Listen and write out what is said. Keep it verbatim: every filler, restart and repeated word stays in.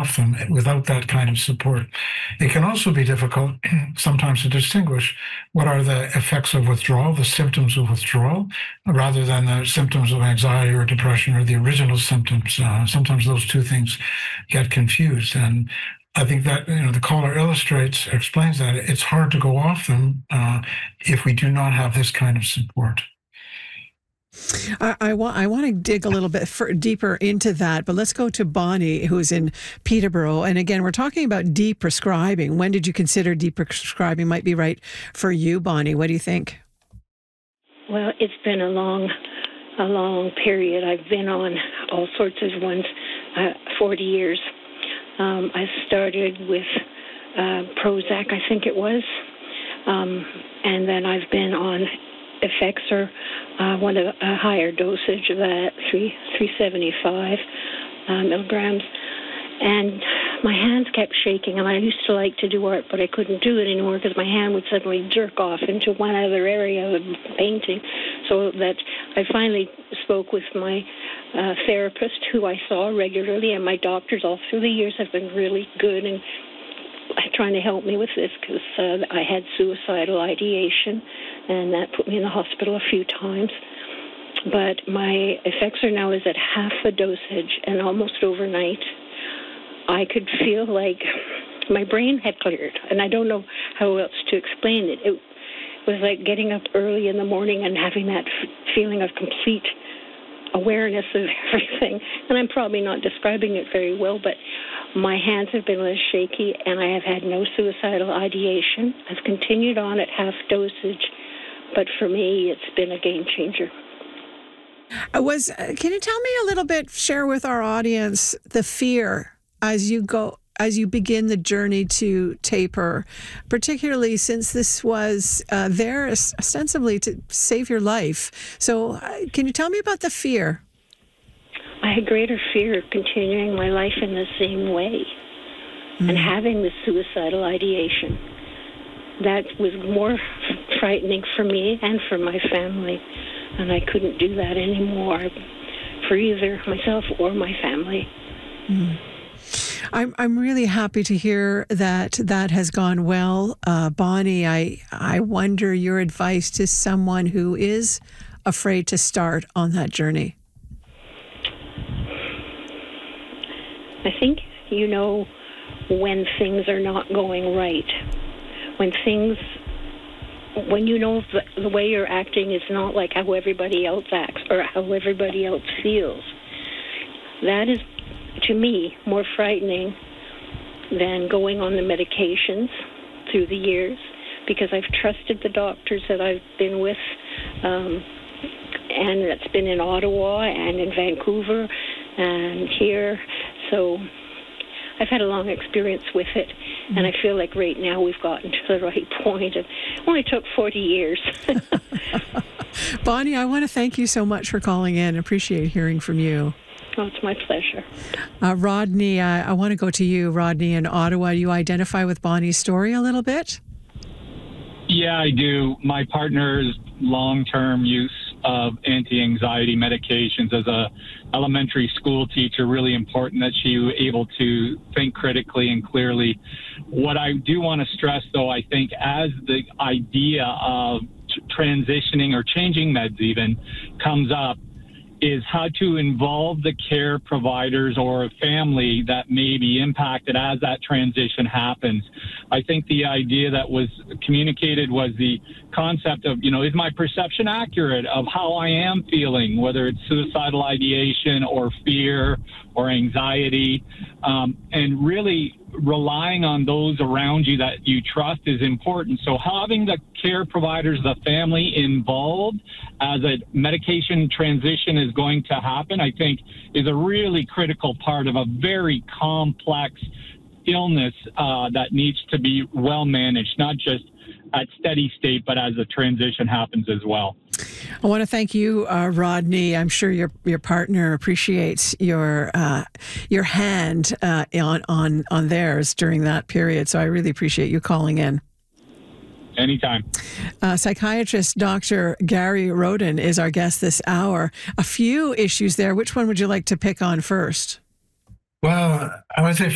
off them without that kind of support. It can also be difficult sometimes to distinguish what are the effects of withdrawal, the symptoms of withdrawal, rather than the symptoms of anxiety or depression or the original symptoms. Uh, sometimes those two things get confused. And I think that, you know, the caller illustrates, explains that it's hard to go off them uh, if we do not have this kind of support. I, I want I want to dig a little bit for, deeper into that, but let's go to Bonnie, who's in Peterborough. And again, we're talking about deprescribing. When did you consider deprescribing might be right for you, Bonnie? What do you think? Well, it's been a long, a long period. I've been on all sorts of ones, uh, forty years. Um, I started with uh, Prozac, I think it was, um, and then I've been on Effexor, uh, one of a higher dosage of that, three three seventy five uh, milligrams, and my hands kept shaking. And I used to like to do art, but I couldn't do it anymore because my hand would suddenly jerk off into one other area of painting. So that I finally spoke with my uh, therapist, who I saw regularly, and my doctors all through the years have been really good and trying to help me with this, because uh, I had suicidal ideation, and that put me in the hospital a few times. But my Effexor now is at half the dosage, and almost overnight, I could feel like my brain had cleared, and I don't know how else to explain it. It was like getting up early in the morning and having that f- feeling of complete awareness of everything. And I'm probably not describing it very well, but my hands have been less shaky, and I have had no suicidal ideation. I've continued on at half dosage, but for me, it's been a game changer. Uh, was uh, can you tell me a little bit, share with our audience, the fear as you go, as you begin the journey to taper, particularly since this was uh, there ostensibly to save your life. So uh, can you tell me about the fear? I had greater fear of continuing my life in the same way mm. and having the suicidal ideation. That was more frightening for me and for my family, and I couldn't do that anymore for either myself or my family. Mm. I'm I'm really happy to hear that that has gone well, uh, Bonnie. I I wonder your advice to someone who is afraid to start on that journey. I think you know when things are not going right, when things, when you know the, the way you're acting is not like how everybody else acts or how everybody else feels. That is, to me, more frightening than going on the medications through the years, because I've trusted the doctors that I've been with, um, and that's been in Ottawa and in Vancouver and here. So I've had a long experience with it, and I feel like right now we've gotten to the right point. It only took forty years. Bonnie, I want to thank you so much for calling in. Appreciate hearing from you. Oh, it's my pleasure. Uh, Rodney, I, I want to go to you, Rodney, in Ottawa. You identify with Bonnie's story a little bit? Yeah, I do. My partner's long-term use of anti-anxiety medications as a elementary school teacher, really important that she was able to think critically and clearly. What I do want to stress, though, I think as the idea of t- transitioning or changing meds even comes up, is how to involve the care providers or a family that may be impacted as that transition happens. I think the idea that was communicated was the concept of, you know, is my perception accurate of how I am feeling, whether it's suicidal ideation or fear or anxiety, um, and really relying on those around you that you trust is important. So having the care providers, the family involved as a medication transition is going to happen, I think is a really critical part of a very complex illness uh, that needs to be well managed, not just at steady state, but as the transition happens as well. I want to thank you, uh, Rodney. I'm sure your your partner appreciates your uh, your hand uh, on on on theirs during that period. So I really appreciate you calling in. Anytime. Uh, psychiatrist Doctor Gary Roden is our guest this hour. A few issues there. Which one would you like to pick on first? Well, I would say